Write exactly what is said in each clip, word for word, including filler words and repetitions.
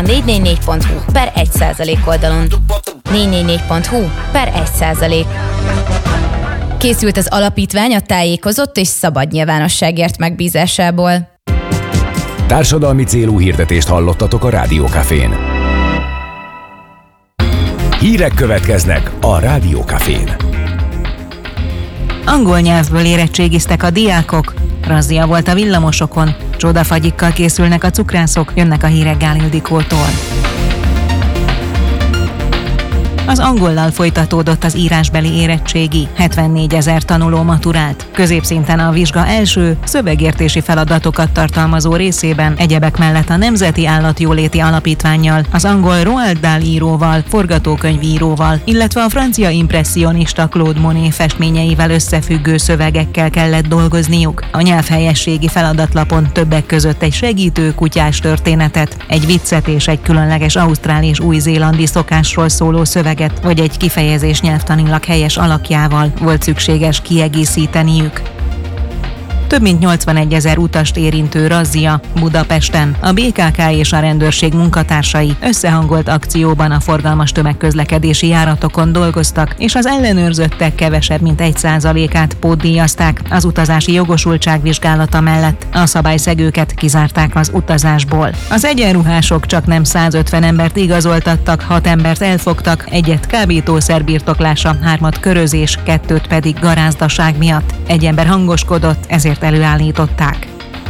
négy négy négy pont hu per egy százalék oldalon. négy négy négy pont hu per egy százalék. Készült az alapítvány a tájékozott és szabad nyilvánosságért megbízásából. Társadalmi célú hirdetést hallottatok a Rádió Cafén. Hírek következnek a Rádió Cafén. Angol nyelvből érettségiztek a diákok, razzia volt a villamosokon, csodafagyikkal készülnek a cukrászok, jönnek a hírek Gál Ildikótól. Az angollal folytatódott az írásbeli érettségi, hetvennégyezer tanuló maturált. Középszinten a vizsga első, szövegértési feladatokat tartalmazó részében egyebek mellett a Nemzeti Állatjóléti Alapítvánnyal, az angol Roald Dahl íróval, forgatókönyvíróval, illetve a francia impresszionista Claude Monet festményeivel összefüggő szövegekkel kellett dolgozniuk. A nyelvhelyességi feladatlapon többek között egy segítő kutyás történetet, egy viccet és egy különleges ausztrál és új-zélandi szokásról szóló szöveget, vagy egy kifejezés nyelvtanilag helyes alakjával volt szükséges kiegészíteniük. Több mint nyolcvanegyezer utast érintő razzia Budapesten. A bé ká ká és a rendőrség munkatársai összehangolt akcióban a forgalmas tömegközlekedési járatokon dolgoztak, és az ellenőrzöttek kevesebb mint egy százalékát pótdíjazták az utazási jogosultság vizsgálata mellett. A szabályszegőket kizárták az utazásból. Az egyenruhások csak nem százötven embert igazoltattak, hat embert elfogtak, egyet kábítószer birtoklása, hármat körözés, kettőt pedig garázdaság miatt. Egy ember hangoskodott, ezért előállították.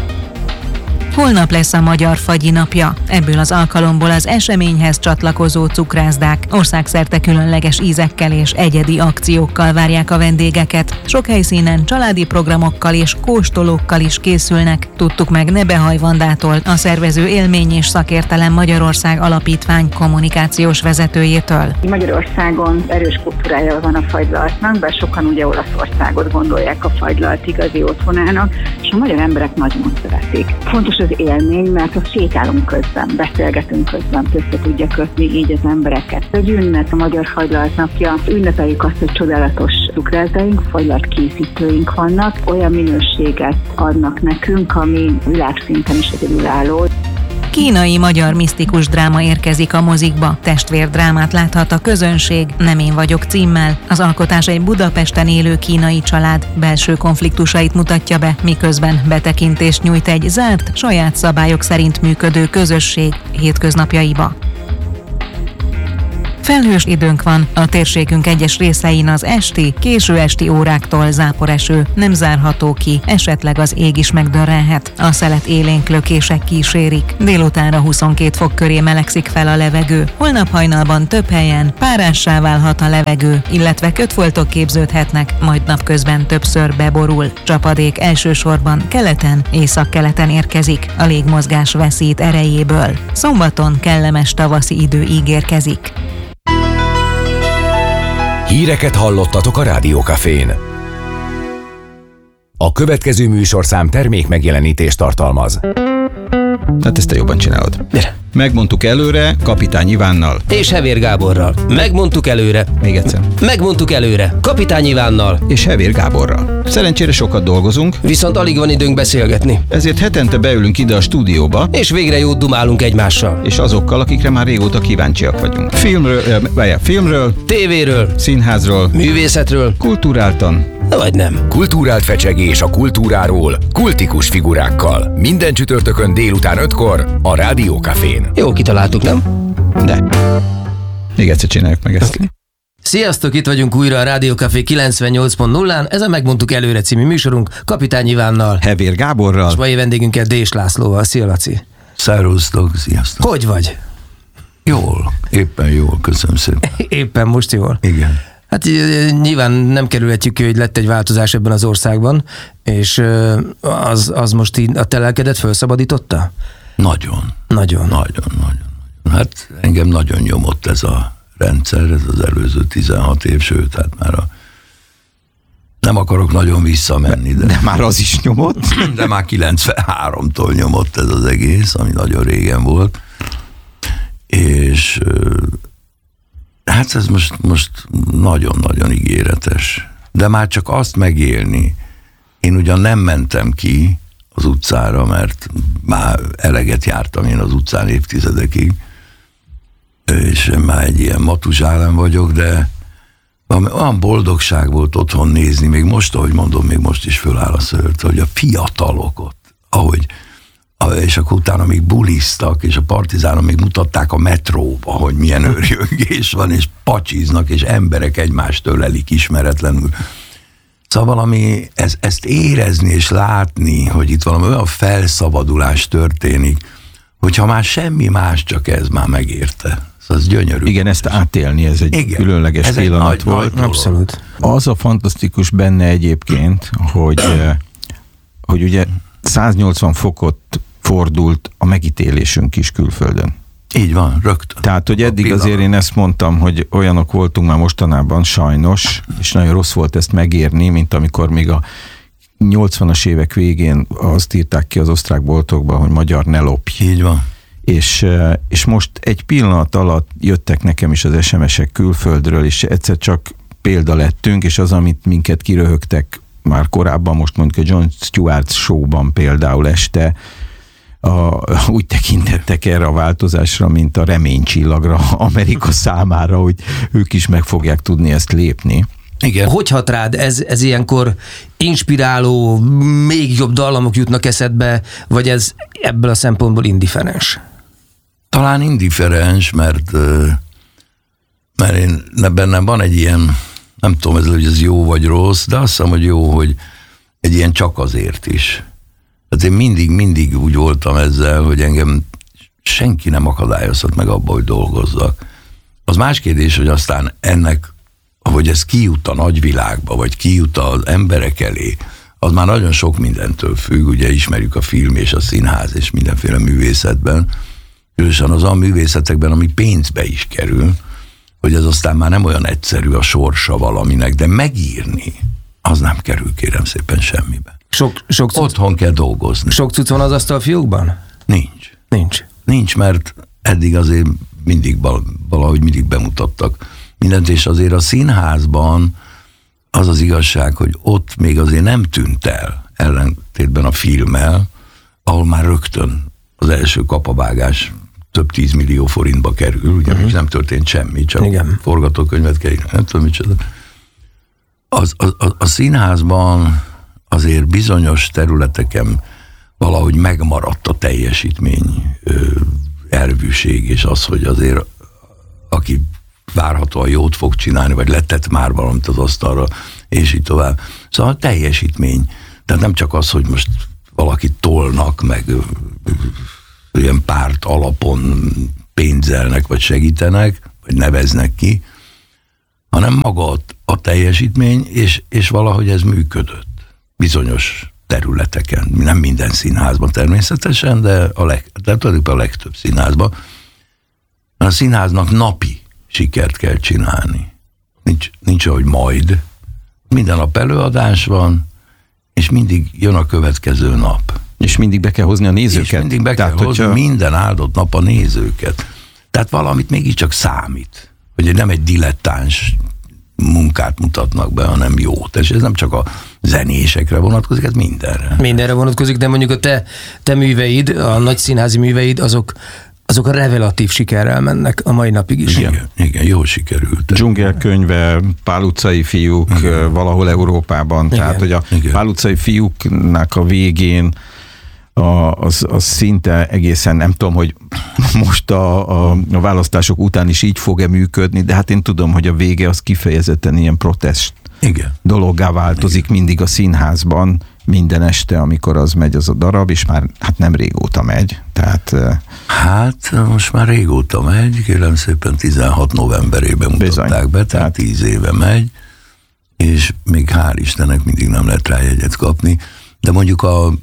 Holnap lesz a Magyar Fagyi napja. Ebből az alkalomból az eseményhez csatlakozó cukrászdák országszerte különleges ízekkel és egyedi akciókkal várják a vendégeket. Sok helyszínen családi programokkal és kóstolókkal is készülnek. Tudtuk meg Nebehaj Vandától, a szervező Élmény és Szakértelem Magyarország Alapítvány kommunikációs vezetőjétől. Magyarországon erős kultúrája van a fagylaltnak, bár sokan ugye Olaszországot gondolják a fagylalt igazi otthonának, és a magyar emberek nagyon szeretik. Fontos az élmény, mert ha sétálunk közben, beszélgetünk közben, össze tudja kötni így az embereket. Egy ünnep, a Magyar Fagylalt napja, ünnepeljük azt, hogy csodálatos cukrászdaink, fagylalt készítőink vannak, olyan minőséget adnak nekünk, ami világszinten is egyedülálló. Kínai magyar misztikus dráma érkezik a mozikba. Testvérdrámát láthat a közönség, Nem én vagyok címmel. Az alkotás egy Budapesten élő kínai család belső konfliktusait mutatja be, miközben betekintést nyújt egy zárt, saját szabályok szerint működő közösség hétköznapjaiba. Felhős időnk van, a térségünk egyes részein az esti, késő esti óráktól záporeső nem zárható ki, esetleg az ég is megdörrenhet. A szelet élénk lökések kísérik. Délutánra huszonkét fok köré melegszik fel a levegő. Holnap hajnalban több helyen párássá válhat a levegő, illetve kötfoltok képződhetnek, majd napközben többször beborul. Csapadék elsősorban keleten, északkeleten érkezik. A légmozgás veszít erejéből. Szombaton kellemes tavaszi idő ígérkezik. Híreket hallottatok a Rádió Cafén. A következő műsorszám termék megjelenítést tartalmaz. Hát ezt te jobban csinálod. Mire? Megmondtuk előre Kapitány Ivánnal. És Hevér Gáborral. Megmondtuk előre. Még egyszer. Megmondtuk előre. Kapitány Ivánnal. És Hevér Gáborral. Szerencsére sokat dolgozunk. Viszont alig van időnk beszélgetni. Ezért hetente beülünk ide a stúdióba. És végre jót dumálunk egymással. És azokkal, akikre már régóta kíváncsiak vagyunk. Filmről, eh, filmről, tévéről, színházról, művészetről, kulturáltan, vagy nem. Kulturált fecsegés a kultúráról, kultikus figurákkal. Minden csütörtökön délután ötkor a Rádió Cafén. Jó kitaláltuk, nem? De. Még egyszer csináljuk meg ezt. Okay. Sziasztok, itt vagyunk újra a Rádió Café kilencvennyolc pont nullán, ez a Megmondtuk előre című műsorunk Kapitány Ivánnal, Hevér Gáborral, és mai vendégünkkel Dés Lászlóval. Szia, Laci! Szervusztok, sziasztok! Hogy vagy? Jól, éppen jól, köszönöm szépen. Éppen most jól? Igen. Hát nyilván nem kerülhetjük ki, hogy lett egy változás ebben az országban, és az, az most így a te lelkedet felszabadította? Nagyon. Nagyon. Nagyon, nagyon. Hát engem nagyon nyomott ez a rendszer, ez az előző tizenhat év, sőt, hát már a nem akarok nagyon visszamenni, de... De már az is nyomott? De már kilencvenháromtól nyomott ez az egész, ami nagyon régen volt. És hát ez most, most nagyon-nagyon ígéretes. De már csak azt megélni, én ugyan nem mentem ki az utcára, mert már eleget jártam én az utcán évtizedekig, és én már egy ilyen matuzsálem vagyok, de olyan boldogság volt otthon nézni, még most, ahogy mondom, még most is föláll a szőrt, hogy a fiatalok ott, ahogy, és akkor utána még buliztak, és a partizánok még mutatták a metróba, hogy milyen őrjöngés van, és pacsiznak, és emberek egymást ölelik ismeretlenül. Szóval valami, ez, ezt érezni és látni, hogy itt valami olyan felszabadulás történik, hogyha már semmi más, csak ez már megérte. Az gyönyörű. Igen, ezt átélni, ez egy Igen, különleges ez pillanat egy nagy, volt. Nagy Abszolút. Az a fantasztikus benne egyébként, hogy, hogy ugye száznyolcvan fokot fordult a megítélésünk is külföldön. Így van, rögtön. Tehát, hogy eddig azért én ezt mondtam, hogy olyanok voltunk már mostanában sajnos, és nagyon rossz volt ezt megérni, mint amikor még a nyolcvanas évek végén azt írták ki az osztrák boltokban, hogy magyar ne lopj. Így van. És, és most egy pillanat alatt jöttek nekem is az es em esek külföldről, és egyszer csak példa lettünk, és az, amit minket kiröhögtek már korábban, most mondjuk a John Stewart showban például este, a, úgy tekintettek erre a változásra, mint a reménycsillagra Amerika számára, hogy ők is meg fogják tudni ezt lépni. Igen. Hogy hat rád? Ez, ez ilyenkor inspiráló, még jobb dallamok jutnak eszedbe, vagy ez ebből a szempontból indiferens? Talán indiferens, mert, mert én, bennem van egy ilyen, nem tudom, ez, hogy ez jó vagy rossz, de azt hiszem, hogy jó, hogy egy ilyen csak azért is. Tehát én mindig, mindig úgy voltam ezzel, hogy engem senki nem akadályozhat meg abba, hogy dolgozzak. Az más kérdés, hogy aztán ennek, hogy ez kijut a nagyvilágba, vagy kijut az emberek elé, az már nagyon sok mindentől függ, ugye ismerjük a film és a színház és mindenféle művészetben, különösen az a művészetekben, ami pénzbe is kerül, hogy ez aztán már nem olyan egyszerű a sorsa valaminek, de megírni, az nem kerül, kérem szépen, semmibe. Sok, sok cucc, Otthon kell dolgozni. Sok cucc van az asztalfiókban? Nincs. Nincs. Nincs, mert eddig azért mindig valahogy mindig bemutattak mindent, és azért a színházban az az igazság, hogy ott még azért nem tűnt el, ellentétben a filmmel, ahol már rögtön az első kapavágás több tízmillió forintba kerül, ugye uh-huh. nem történt semmi, csak Igen. forgatókönyvet kell, nem tudom micsoda. Az, a, a, a színházban azért bizonyos területeken valahogy megmaradt a teljesítmény ö, elvűség, és az, hogy azért aki várhatóan jót fog csinálni, vagy letett már valamit az asztalra, és így tovább. Szóval a teljesítmény. Tehát nem csak az, hogy most valakit tolnak, meg ö, ö, ilyen párt alapon pénzelnek, vagy segítenek, vagy neveznek ki, hanem maga a teljesítmény, és, és valahogy ez működött bizonyos területeken. Nem minden színházban természetesen, de a, leg, de a legtöbb színházban. A színháznak napi sikert kell csinálni. Nincs, nincs ahogy majd. Minden nap előadás van, és mindig jön a következő nap. És mindig be kell hozni a nézőket. És mindig be Tehát, kell hozni hogyha... minden áldott nap a nézőket. Tehát valamit mégiscsak számít. Hogy nem egy dilettáns munkát mutatnak be, hanem jót. És ez nem csak a zenésekre vonatkozik, ez mindenre. Mindenre vonatkozik, de mondjuk a te, te műveid, a nagy színházi műveid, azok, azok a revelatív sikerrel mennek a mai napig is. Igen, igen, jól sikerült. Dzsungelkönyve, Pál utcai fiúk igen. valahol Európában. Igen. Tehát, hogy a igen. Pál utcai fiúknak a végén A, az, az szinte egészen, nem tudom, hogy most a, a, a választások után is így fog-e működni, de hát én tudom, hogy a vége az kifejezetten ilyen protest Igen. dologgá változik Igen. mindig a színházban, minden este, amikor az megy az a darab, és már hát nem régóta megy. Tehát, hát most már régóta megy, kérem szépen tizenhat novemberében mutatták bizony. be, tehát tíz éve megy, és még hál' Istennek mindig nem lehet rá jegyet kapni, de mondjuk a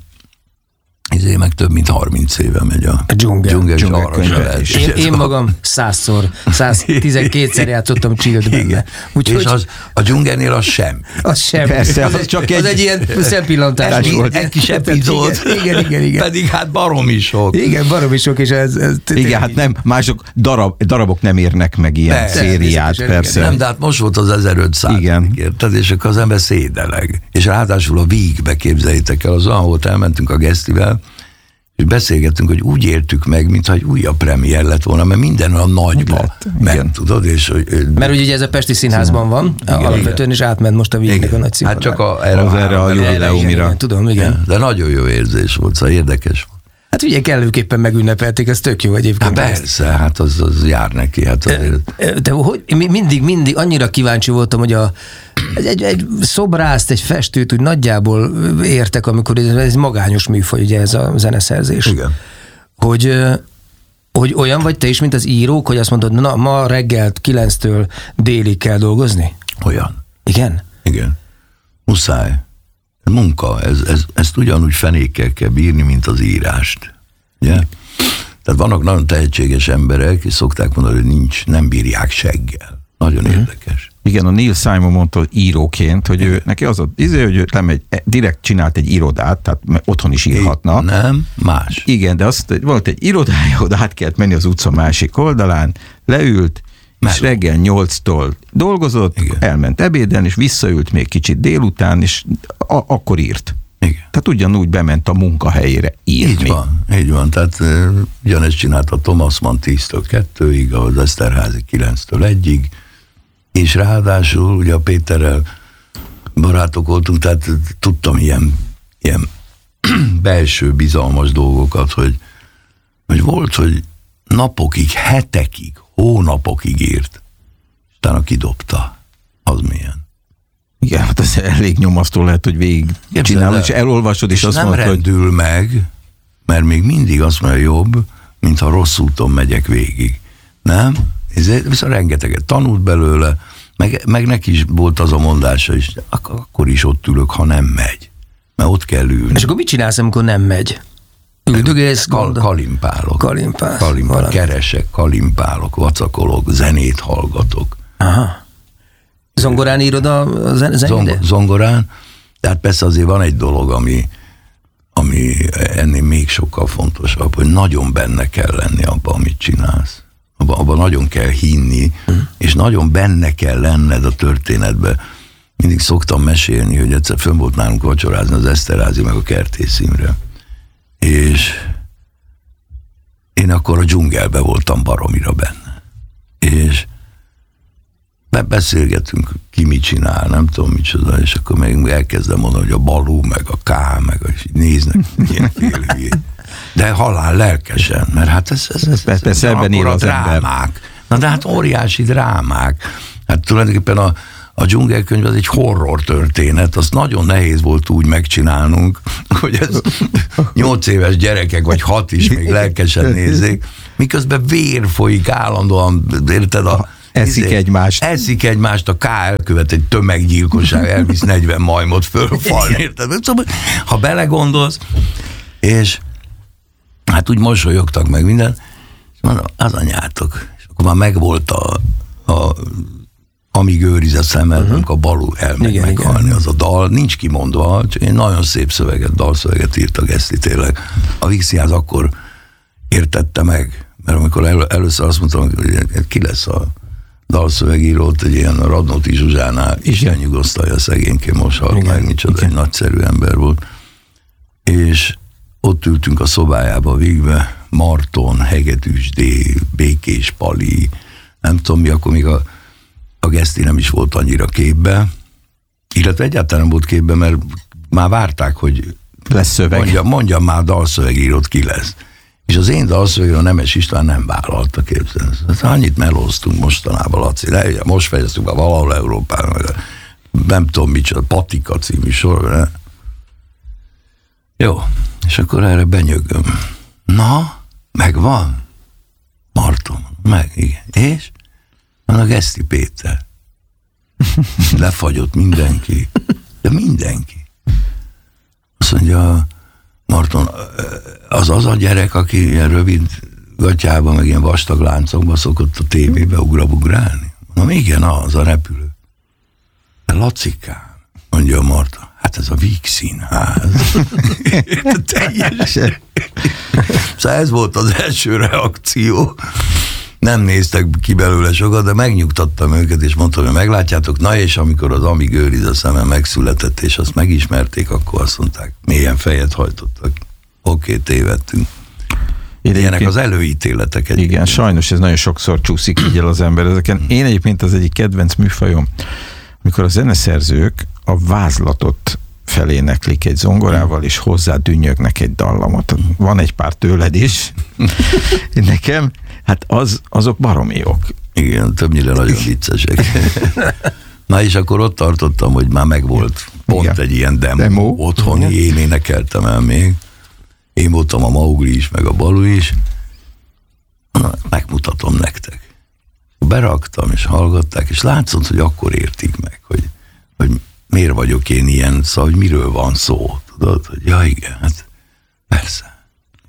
ezért meg több mint harminc éve megy a, a dzsungel, dzsungel, dzsungel én, én magam százszor, száztizenkét-szer játszottam Chillt benne. Úgy, és hogy... az, a dzsungelnél az sem. Az sem. Persze, az, az csak egy... Az egy ilyen szempillantás volt. Egy kis epizód. Igen, igen, igen, igen. Pedig hát baromi sok. Igen, baromi sok, és ez... ez igen, hát nem, mások darab, darabok nem érnek meg ilyen persze, szériát, persze. Nem, de hát most volt az ezerötszáz. Igen. Érted, és akkor az ember szédeleg. És ráadásul a Vígbe képzeljétek el, az olyan volt, elmentünk a Gesztivel, és beszélgettünk, hogy úgy értük meg, mintha egy újabb premier lett volna, mert minden a nagyba ment, tudod? És, mert ugye ez a Pesti Színházban van, igen, alapvetően igen. is átment most a végnek a nagy színpadán. Hát csak a, erre, az erre a jubileumira. Tudom, igen. De nagyon jó érzés volt, szóval érdekes volt. Hát ugye kellőképpen megünnepelték, ez tök jó egyébként. Hát persze, hát az, az jár neki. Hát azért. De hogy mindig, mindig annyira kíváncsi voltam, hogy a, egy, egy szobrászt, egy festőt úgy nagyjából értek, amikor ez egy magányos műfaj, ugye ez a zeneszerzés. Igen. Hogy, hogy olyan vagy te is, mint az írók, hogy azt mondod, na ma reggelt kilenctől délig kell dolgozni? Olyan. Igen? Igen. Muszáj. Munka, ez, ez, ezt ugyanúgy fenékkel kell bírni, mint az írást. Ugye? Tehát vannak nagyon tehetséges emberek, és szokták mondani, hogy nincs, nem bírják seggel. Nagyon uh-huh. érdekes. Igen, a Neil Simon mondta íróként, hogy ő, neki az a izé, hogy ő lemegy, direkt csinált egy irodát, tehát otthon is írhatna. É, nem, más. Igen, de azt volt egy irodája, oda át kellett menni az utca másik oldalán, leült, Meló. És reggel nyolctól dolgozott, igen. elment ebéden, és visszaült még kicsit délután, és a- akkor írt. Igen. Tehát ugyanúgy bement a munkahelyére írni. Így van, így van. Tehát uh, ugyanezt csinálta Thomas Mann tíztől kettőig, az Eszterházy kilenctől egyig, és ráadásul ugye a Péterrel barátok voltunk, tehát tudtam ilyen, ilyen belső bizalmas dolgokat, hogy, hogy volt, hogy napokig, hetekig, hónapokig írt, és utána kidobta. Az milyen? Igen, hát ez elég nyomasztó lehet, hogy végig csinálod, és elolvasod, és, és azt nem mondod, rendül hogy... meg, mert még mindig azt mondja, jobb, mintha rossz úton megyek végig. Nem? Ezért viszont rengeteget tanult belőle, meg, meg neki is volt az a mondása is, ak- akkor is ott ülök, ha nem megy. Mert ott kell ülni. És akkor mit csinálsz, amikor nem megy? Üldögélsz, Kal- kalimpálok. Kalimpálsz. Kalimpálok. Keresek, kalimpálok, vacakolok, zenét hallgatok. Aha. Zongorán írod a zenét? Zong- zongorán. Tehát persze azért van egy dolog, ami, ami ennél még sokkal fontosabb, hogy nagyon benne kell lenni abban, amit csinálsz. Abban, abban nagyon kell hinni, mm. és nagyon benne kell lenned a történetbe. Mindig szoktam mesélni, hogy egyszer fönn volt nálunk vacsorázni az Eszterházy meg a Kertész Imre. És én akkor a dzsungelbe voltam baromira benne. És beszélgetünk, ki mit csinál, nem tudom micsoda, és akkor még elkezdem mondani, hogy a Balú, meg a K, meg a, és néznek, ilyen félhülyé. De halál lelkesen, mert hát ez, ez, ez, ez, ez akkor a drámák. Na de hát óriási drámák. Hát tulajdonképpen a, a dzsungelkönyv az egy horror történet, azt nagyon nehéz volt úgy megcsinálnunk, hogy ez nyolc éves gyerekek, vagy hat is még lelkesen nézzék, miközben vér folyik állandóan, érted a Eszik izé, egymást. Eszik egymást, a K elkövet egy tömeggyilkosság, elvisz negyven majmot fölfalni, érted? Szóval, ha belegondolsz, és hát úgy mosolyogtak meg minden, és mondom, az anyátok. És akkor már megvolt a, a amíg őriz a szemed, uh-huh. amikor a Balú elmegy igen, meghalni, igen. Az a dal, nincs kimondva, csak egy nagyon szép szöveget, dalszöveget írt a Geszti tényleg. A Vígszínház akkor értette meg, mert amikor el, először azt mondtam, hogy ki lesz a dalszövegírót, egy ilyen Radnóti Zsuzsánál, Isten nyugosztalja szegényként, most halt meg, micsoda, egy nagyszerű ember volt. És ott ültünk a szobájába végbe, Marton, Hegedűsdé, Békés Pali, nem tudom mi, akkor még a, a Geszti nem is volt annyira képbe, illetve egyáltalán nem volt képbe, mert már várták, hogy lesz szöveg. Mondjam, mondjam már dalszövegírót, ki lesz. És az én dalszövegről Nemes István nem vállalta, képzelni. Hát annyit melóztunk mostanában, Laci, le, most fejeztünk a Valahol Európán, meg a, nem tudom micsoda, Patika című sor. Ne? Jó, és akkor erre benyögöm. Na, megvan? Marton, meg, igen. És? Van a Geszti Péter. Lefagyott mindenki. De mindenki. Azt mondja, Marton, az az a gyerek, aki ilyen rövid gatyában, meg ilyen vastag láncokba szokott a tévébe ugrabugrálni? Mondom, igen, az a repülő. De Lacikám, mondja a Marton, hát ez a Vígszínház. Teljesen. Szóval ez volt az első reakció. Nem néztek ki belőle sokat, de megnyugtattam őket, és mondtam, hogy meglátjátok, na és amikor az Amíg őriz a szemem megszületett, és azt megismerték, akkor azt mondták, mélyen fejet hajtottak. oké, okay, tévedtünk. Ilyenek az előítéletek. Igen, igen, sajnos ez nagyon sokszor csúszik így el az ember ezeken. Én egyébként az egyik kedvenc műfajom, amikor a zeneszerzők a vázlatot feléneklik egy zongorával, és hozzá dünnyögnek egy dallamot. Van egy pár tőled is. Nekem, hát az, azok baromi jók. Igen, többnyire nagyon viccesek. Na és akkor ott tartottam, hogy már megvolt pont igen. egy ilyen demo, demo. otthoni, igen. Én énekeltem el még. Én voltam a Maugli is, meg a Balú is. Na, megmutatom nektek. Beraktam, és hallgatták, és látszott, hogy akkor értik meg, hogy, hogy miért vagyok én ilyen, szóval, hogy miről van szó. Tudod, hogy ja igen, hát persze.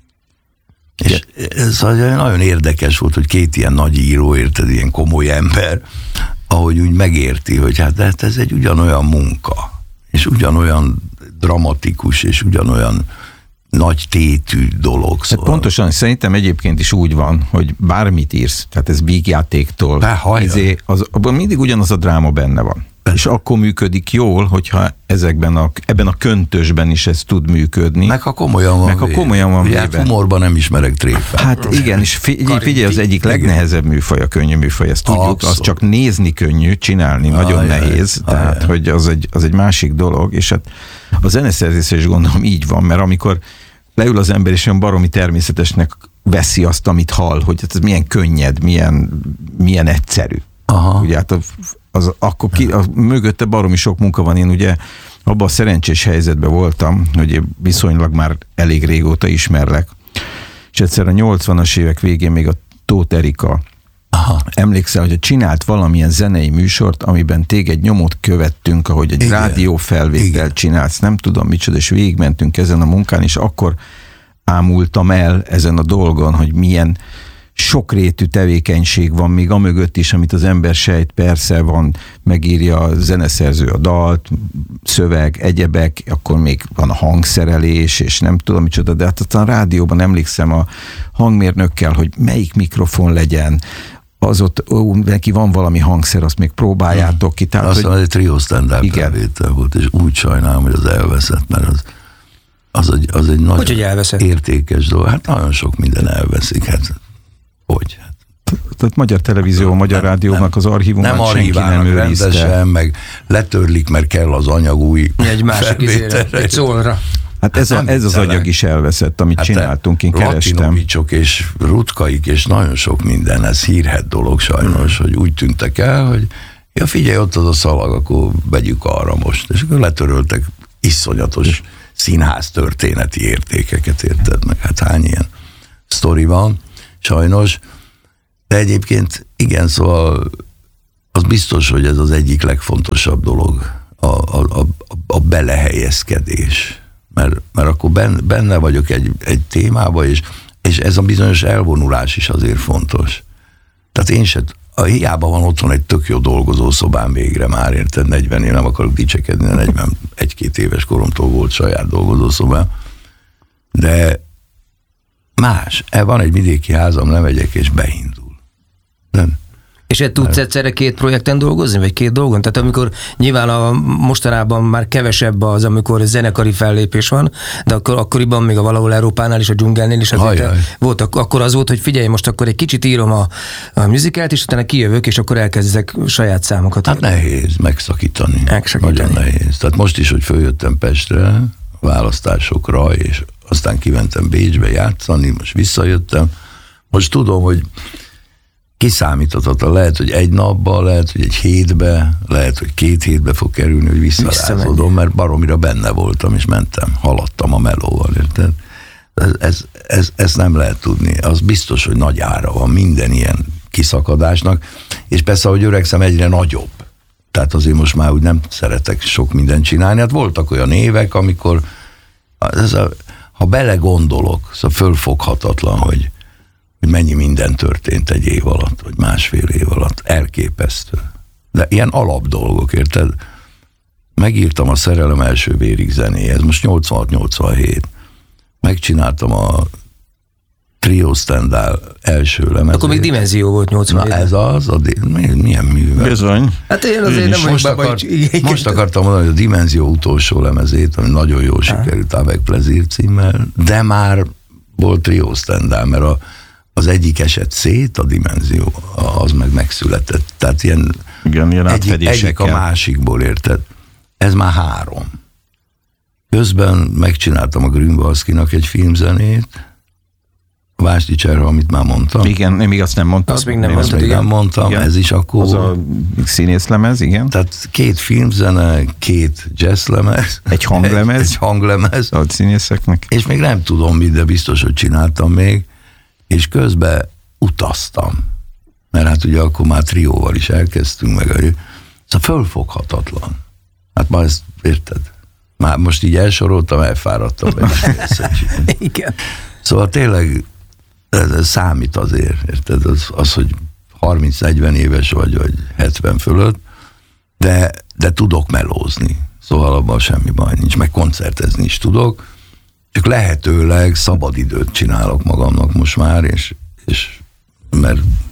És ez szóval nagyon érdekes volt, hogy két ilyen nagy író, érted, ilyen komoly ember, ahogy úgy megérti, hogy hát ez egy ugyanolyan munka, és ugyanolyan dramatikus, és ugyanolyan nagy tétű dolog. Szóval. Hát pontosan, szerintem egyébként is úgy van, hogy bármit írsz, tehát ez vígjátéktól, izé, az, abban mindig ugyanaz a dráma benne van. És akkor működik jól, hogyha ezekben a, ebben a köntösben is ez tud működni. Meg ha komolyan van. Meg ha komolyan van. Hát humorban nem ismerek tréfát. Hát igen, és figyelj, figyelj, az egyik legnehezebb műfaj a könnyű műfaj, ezt tudjuk, abszolút. Az csak nézni könnyű, csinálni ah, nagyon jaj, nehéz, ah, tehát jaj. Hogy az egy, az egy másik dolog, és hát a zeneszerzés is gondolom így van, mert amikor leül az ember, és olyan baromi természetesnek veszi azt, amit hall, hogy ez milyen könnyed, milyen, milyen egyszerű. Aha. Ugye hát az, akkor ki, a, mögötte baromi sok munka van. Én ugye abban a szerencsés helyzetben voltam, hogy viszonylag már elég régóta ismerlek, és egyszer a nyolcvanas évek végén még a Tóth Erika, aha. emlékszel, hogy csinált valamilyen zenei műsort, amiben téged nyomot követtünk, ahogy egy rádiófelvételt csinálsz, nem tudom micsoda, és végigmentünk ezen a munkán, és akkor ámultam el ezen a dolgon, hogy milyen sokrétű tevékenység van még amögött is, amit az ember sejt, persze van, megírja a zeneszerző a dalt, szöveg, egyebek, akkor még van a hangszerelés, és nem tudom micsoda, de hát a rádióban emlékszem a hangmérnökkel, hogy melyik mikrofon legyen, az ott, ó, neki van valami hangszer, azt még próbáljátok ki. Tehát, aztán hogy, egy trió standard felvétel volt, és úgy sajnálom, hogy az elveszett, mert az, az egy, az egy nagyon hogy értékes dolog. Hát nagyon sok minden elveszik, hát hogy? Tehát magyar televízió, magyar nem, rádiónak az archívumát senki nem őrizte. Rendesen, meg letörlik, mert kell az anyag új egy másik izére, egy szólra. Hát ez, a, ez az anyag is elveszett, amit hát csináltunk, én kerestem. Latinovicsok és Rutkaik és nagyon sok minden, ez hírhedt dolog sajnos, hmm. hogy úgy tűntek el, hogy ja figyelj, ott az a szalag, akkor vegyük arra most. És akkor letöröltek iszonyatos színház történeti értékeket, érted meg? Hát hány ilyen sztori van, sajnos. De egyébként igen, szóval az biztos, hogy ez az egyik legfontosabb dolog, a, a, a, a belehelyezkedés. Mert, mert akkor benne vagyok egy, egy témába, és, és ez a bizonyos elvonulás is azért fontos. Tehát én se, a hiába van otthon egy tök jó dolgozószobám végre már, érted, negyven, én nem akarok dicsekedni, negyvenegy-két éves koromtól volt saját dolgozószobám, de más. Van egy vidéki házam, lemegyek és beindul. Nem? És egy tudsz egyszerre két projekten dolgozni, vagy két dolgon? Tehát amikor nyilván a mostanában már kevesebb az, amikor zenekari fellépés van, de akkor, akkoriban még a valahol Európánál és a dzsungelnél is azért volt, akkor az volt, hogy figyelj, most akkor egy kicsit írom a, a musicalt, és utána kijövök, és akkor elkezdek saját számokat. Hát nehéz megszakítani. megszakítani. Nagyon nehéz. Tehát most is, hogy följöttem Pestre, választásokra, és aztán kimentem Bécsbe játszani, most visszajöttem. Most tudom, hogy kiszámíthatatlan, lehet, hogy egy napban, lehet, hogy egy hétbe, lehet, hogy két hétbe fog kerülni, hogy visszarázódom, mert baromira benne voltam, és mentem, haladtam a melóval, érted? Ez, ez, ez, ez nem lehet tudni. Az biztos, hogy nagy ára van minden ilyen kiszakadásnak, és persze, ahogy öregszem, egyre nagyobb. Tehát azért most már úgy nem szeretek sok mindent csinálni. Hát voltak olyan évek, amikor ez a, ha belegondolok, szóval fölfoghatatlan, hogy hogy mennyi minden történt egy év alatt, vagy másfél év alatt. Elképesztő. De ilyen alap dolgok, érted? Megírtam a Szerelem első vérig zenéhez, most nyolcvanhat nyolcvanhét. Megcsináltam a Trio Stendhal első lemezét. Akkor még Dimenzió volt nyolcvan. Na ez az, a, milyen művel. Bizony. Hát én azért én nem most, akar, most akartam mondani, hogy a Dimenzió utolsó lemezét, ami nagyon jól sikerült, Avec Plaisir címmel, de már volt Trio Stendhal, mert a, az egyik eset szét, a Dimenzió, az meg megszületett. Tehát ilyen, igen, ilyen egyik, egyik a másikból, érted? Ez már három. Közben megcsináltam a Grünwaldzkinak egy filmzenét, Vásdi Cserha, amit már mondtam. Igen, nem igaz, nem mondtam. Azt még nem, Azt még nem mondtam, igen. Ez is akkor... Az a színészlemez, igen. Tehát két filmzene, két jazzlemez. Egy hanglemez. Egy, egy hanglemez. A színészeknek. És még nem tudom mit, de biztos, hogy csináltam még. És közben utaztam. Mert hát ugye akkor már trióval is elkezdtünk meg. Szóval fölfoghatatlan. Hát már ezt érted? Már most így elsoroltam, elfáradtam. Igen. Szóval tényleg ez, ez számít azért, érted? Az, az hogy harminc-negyven éves vagy, vagy hetven fölött, de, de tudok melózni. Szóval abban semmi baj nincs, meg koncertezni is tudok, csak lehetőleg szabad időt csinálok magamnak most már, és, és mert